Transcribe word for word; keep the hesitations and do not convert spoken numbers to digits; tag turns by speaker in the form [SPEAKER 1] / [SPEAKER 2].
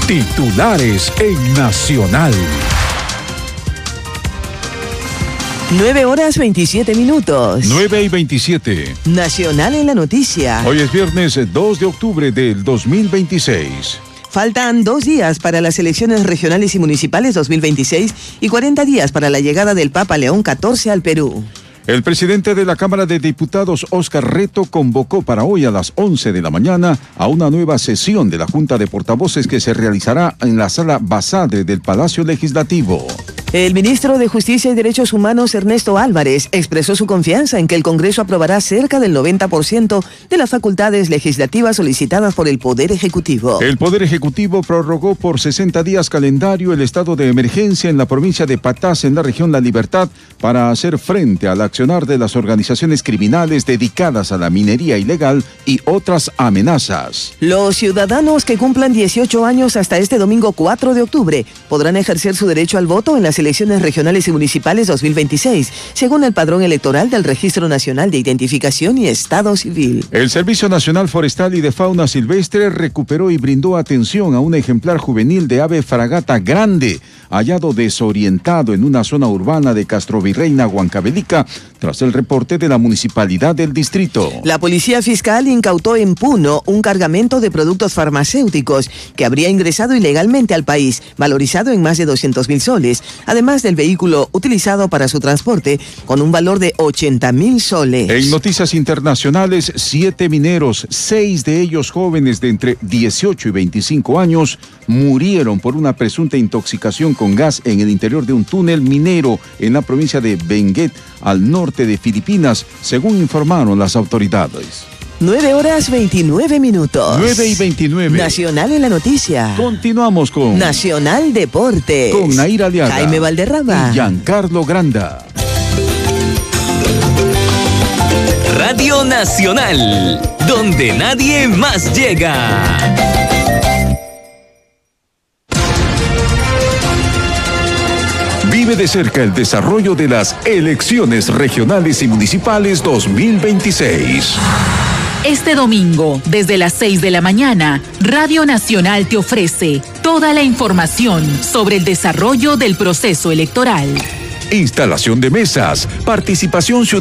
[SPEAKER 1] Titulares en Nacional.
[SPEAKER 2] nueve horas veintisiete minutos.
[SPEAKER 1] nueve y veintisiete.
[SPEAKER 2] Nacional en la noticia.
[SPEAKER 1] Hoy es viernes dos de octubre del dos mil veintiséis.
[SPEAKER 2] Faltan dos días para las elecciones regionales y municipales dos mil veintiséis y cuarenta días para la llegada del Papa León catorce al Perú.
[SPEAKER 1] El presidente de la Cámara de Diputados, Óscar Reto, convocó para hoy a las once de la mañana a una nueva sesión de la Junta de Portavoces que se realizará en la Sala Basadre del Palacio Legislativo.
[SPEAKER 2] El ministro de Justicia y Derechos Humanos, Ernesto Álvarez, expresó su confianza en que el Congreso aprobará cerca del noventa por ciento de las facultades legislativas solicitadas por el Poder Ejecutivo.
[SPEAKER 1] El Poder Ejecutivo prorrogó por sesenta días calendario el estado de emergencia en la provincia de Patás, en la región La Libertad, para hacer frente al accionar de las organizaciones criminales dedicadas a la minería ilegal y otras amenazas.
[SPEAKER 2] Los ciudadanos que cumplan dieciocho años hasta este domingo cuatro de octubre podrán ejercer su derecho al voto en las elecciones regionales y municipales dos mil veintiséis, según el padrón electoral del Registro Nacional de Identificación y Estado Civil.
[SPEAKER 1] El Servicio Nacional Forestal y de Fauna Silvestre recuperó y brindó atención a un ejemplar juvenil de ave fragata grande, hallado desorientado en una zona urbana de Castrovirreyna, Huancavelica, tras el reporte de la Municipalidad del Distrito.
[SPEAKER 2] La Policía Fiscal incautó en Puno un cargamento de productos farmacéuticos que habría ingresado ilegalmente al país, valorizado en más de doscientos mil soles, además del vehículo utilizado para su transporte, con un valor de ochenta mil soles.
[SPEAKER 1] En noticias internacionales, siete mineros, seis de ellos jóvenes de entre dieciocho y veinticinco años, murieron por una presunta intoxicación con gas en el interior de un túnel minero en la provincia de Benguet, al norte de Filipinas, según informaron las autoridades.
[SPEAKER 2] nueve horas veintinueve minutos.
[SPEAKER 1] nueve y veintinueve.
[SPEAKER 2] Nacional en la noticia.
[SPEAKER 1] Continuamos con
[SPEAKER 2] Nacional Deportes.
[SPEAKER 1] Con Naira Aliaga,
[SPEAKER 2] Jaime Valderrama
[SPEAKER 1] y Giancarlo Granda.
[SPEAKER 3] Radio Nacional, donde nadie más llega.
[SPEAKER 1] Vive de cerca el desarrollo de las elecciones regionales y municipales dos mil veintiséis.
[SPEAKER 4] Este domingo, desde las seis de la mañana, Radio Nacional te ofrece toda la información sobre el desarrollo del proceso electoral.
[SPEAKER 1] Instalación de mesas, participación ciudadana.